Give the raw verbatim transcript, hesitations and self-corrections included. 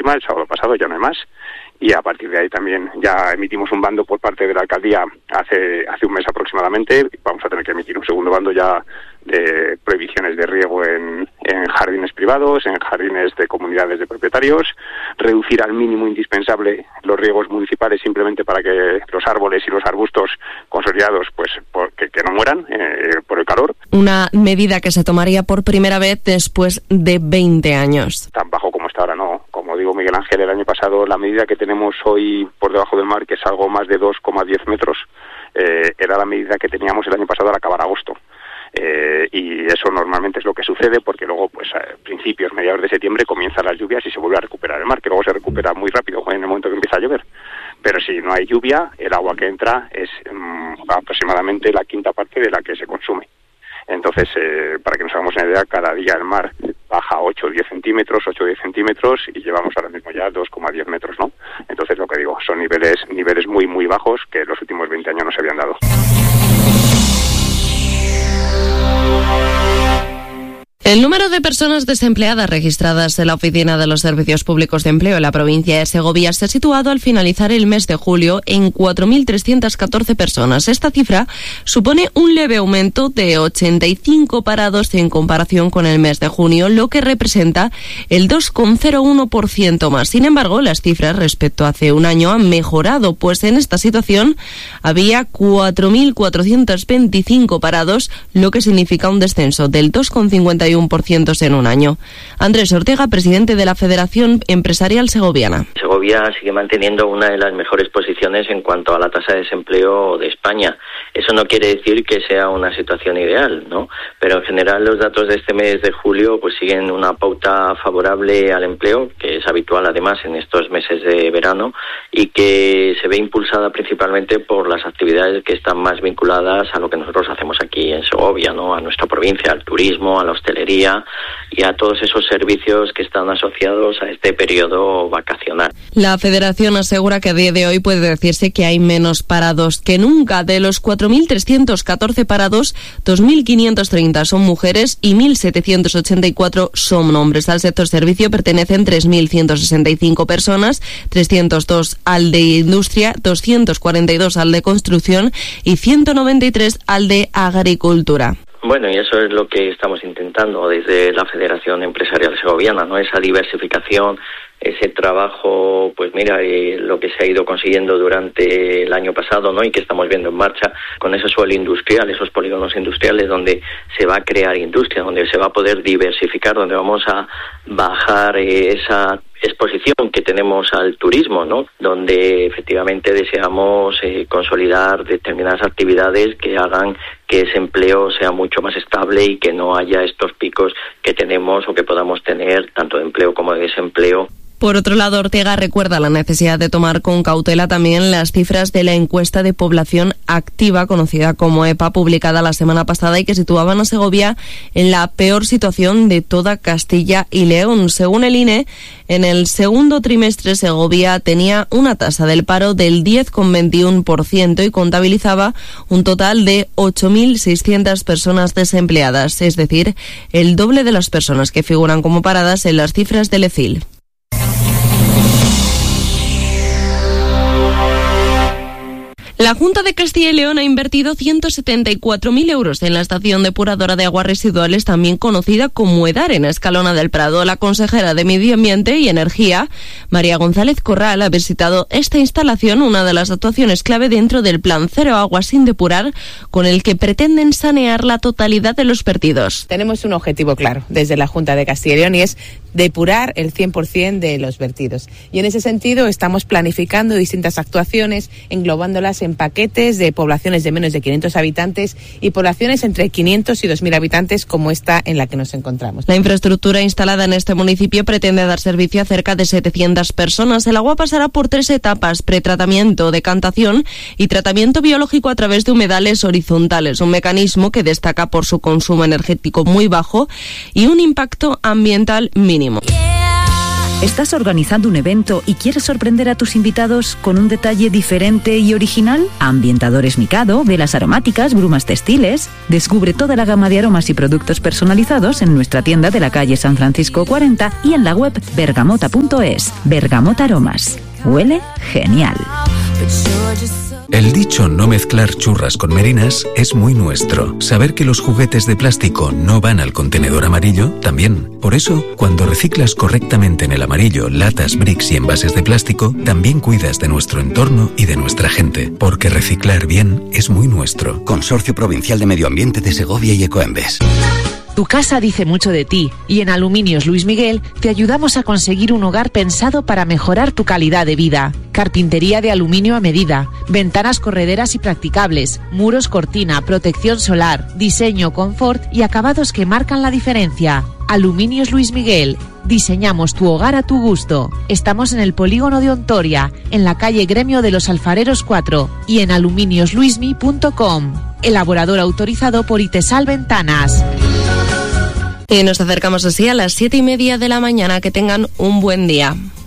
última, el sábado pasado, ya no hay más. Y a partir de ahí también ya emitimos un bando por parte de la alcaldía hace hace un mes aproximadamente. Vamos a tener que emitir un segundo bando ya de prohibiciones de riego en, en jardines privados, en jardines de comunidades de propietarios, reducir al mínimo indispensable los riegos municipales simplemente para que los árboles y los arbustos consolidados pues por, que, que no mueran eh, por el calor. Una medida que se tomaría por primera vez después de veinte años. Tan bajo como está ahora, no. Como digo Miguel Ángel, el año pasado la medida que tenemos hoy por debajo del mar, que es algo más de dos coma diez metros, eh, era la medida que teníamos el año pasado al acabar agosto. Eh, y eso normalmente es lo que sucede porque luego pues a principios, mediados de septiembre comienzan las lluvias y se vuelve a recuperar el mar, que luego se recupera muy rápido en el momento que empieza a llover. Pero si no hay lluvia, el agua que entra es um, aproximadamente la quinta parte de la que se consume. Entonces, eh, para que nos hagamos una idea, cada día el mar baja ocho o diez centímetros, ocho o diez centímetros y llevamos ahora mismo ya dos coma diez metros, ¿no? Entonces, lo que digo, son niveles niveles muy, muy bajos que en los últimos veinte años no se habían dado. El número de personas desempleadas registradas en la Oficina de los Servicios Públicos de Empleo en la provincia de Segovia se ha situado al finalizar el mes de julio en cuatro mil trescientas catorce personas. Esta cifra supone un leve aumento de ochenta y cinco parados en comparación con el mes de junio, lo que representa el dos coma cero uno por ciento más. Sin embargo, las cifras respecto a hace un año han mejorado, pues en esta situación había cuatro mil cuatrocientos veinticinco parados, lo que significa un descenso del dos coma cincuenta y uno por ciento en un año. Andrés Ortega, presidente de la Federación Empresarial Segoviana. Segovia sigue manteniendo una de las mejores posiciones en cuanto a la tasa de desempleo de España. Eso no quiere decir que sea una situación ideal, ¿no? Pero en general los datos de este mes de julio pues siguen una pauta favorable al empleo, que es habitual además en estos meses de verano y que se ve impulsada principalmente por las actividades que están más vinculadas a lo que nosotros hacemos aquí en Segovia, ¿no? A nuestra provincia, al turismo, a la hostelería y a todos esos servicios que están asociados a este periodo vacacional. La Federación asegura que a día de hoy puede decirse que hay menos parados que nunca. De los cuatro mil trescientos catorce parados, dos mil quinientos treinta son mujeres y mil setecientos ochenta y cuatro son hombres. Al sector servicio pertenecen tres mil ciento sesenta y cinco personas, trescientos dos al de industria, doscientos cuarenta y dos al de construcción y ciento noventa y tres al de agricultura. Bueno, y eso es lo que estamos intentando desde la Federación Empresarial Segoviana, ¿no? Esa diversificación, ese trabajo, pues mira, eh, lo que se ha ido consiguiendo durante el año pasado, ¿no? Y que estamos viendo en marcha con ese suelo industrial, esos polígonos industriales donde se va a crear industria, donde se va a poder diversificar, donde vamos a bajar eh, esa exposición que tenemos al turismo, ¿no? Donde efectivamente deseamos eh, consolidar determinadas actividades que hagan que ese empleo sea mucho más estable y que no haya estos picos que tenemos o que podamos tener tanto de empleo como de desempleo. Por otro lado, Ortega recuerda la necesidad de tomar con cautela también las cifras de la encuesta de población activa, conocida como E P A, publicada la semana pasada y que situaban a Segovia en la peor situación de toda Castilla y León. Según el I N E, en el segundo trimestre Segovia tenía una tasa del paro del diez coma veintiuno por ciento y contabilizaba un total de ocho mil seiscientas personas desempleadas, es decir, el doble de las personas que figuran como paradas en las cifras del E C I L. La Junta de Castilla y León ha invertido ciento setenta y cuatro mil euros en la estación depuradora de aguas residuales, también conocida como EDAR, en Escalona del Prado. La consejera de Medio Ambiente y Energía, María González Corral, ha visitado esta instalación, una de las actuaciones clave dentro del Plan Cero Agua sin Depurar, con el que pretenden sanear la totalidad de los vertidos. Tenemos un objetivo claro desde la Junta de Castilla y León y es depurar el cien por ciento de los vertidos. Y en ese sentido estamos planificando distintas actuaciones, englobándolas en paquetes de poblaciones de menos de quinientos habitantes y poblaciones entre quinientos y dos mil habitantes como esta en la que nos encontramos. La infraestructura instalada en este municipio pretende dar servicio a cerca de setecientas personas. El agua pasará por tres etapas: pretratamiento, decantación y tratamiento biológico a través de humedales horizontales, un mecanismo que destaca por su consumo energético muy bajo y un impacto ambiental mínimo. ¿Estás organizando un evento y quieres sorprender a tus invitados con un detalle diferente y original? Ambientadores Mikado, velas aromáticas, brumas textiles. Descubre toda la gama de aromas y productos personalizados en nuestra tienda de la calle San Francisco cuarenta y en la web bergamota punto es. Bergamota Aromas. Huele genial. El dicho no mezclar churras con merinas es muy nuestro. Saber que los juguetes de plástico no van al contenedor amarillo, también. Por eso, cuando reciclas correctamente en el amarillo latas, bricks y envases de plástico, también cuidas de nuestro entorno y de nuestra gente. Porque reciclar bien es muy nuestro. Consorcio Provincial de Medio Ambiente de Segovia y Ecoembes. Tu casa dice mucho de ti y en Aluminios Luis Miguel te ayudamos a conseguir un hogar pensado para mejorar tu calidad de vida. Carpintería de aluminio a medida, ventanas correderas y practicables, muros cortina, protección solar, diseño, confort y acabados que marcan la diferencia. Aluminios Luis Miguel. Diseñamos tu hogar a tu gusto. Estamos en el polígono de Ontoria, en la calle Gremio de los Alfareros cuatro y en aluminios luismi punto com. Elaborador autorizado por Itesal Ventanas. Y nos acercamos así a las siete y media de la mañana. Que tengan un buen día.